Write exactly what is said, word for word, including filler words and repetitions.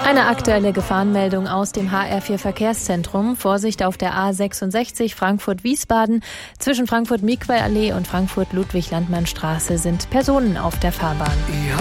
Eine aktuelle Gefahrenmeldung aus dem H R vier Verkehrszentrum. Vorsicht auf der A sechsundsechzig Frankfurt-Wiesbaden. Zwischen Frankfurt-Mikweallee und Frankfurt-Ludwig-Landmann-Straße sind Personen auf der Fahrbahn. Ja.